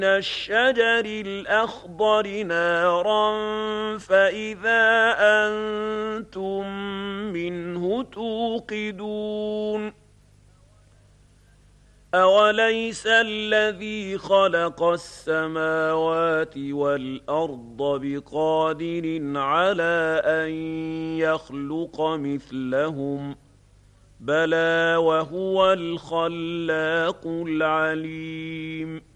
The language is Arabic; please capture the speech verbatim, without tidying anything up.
الشجر الأخضر نارا فإذا أنتم منه توقدون أوليس الذي خلق السماوات والأرض بقادر على أن يخلق مثلهم بلى وهو الخلاق العليم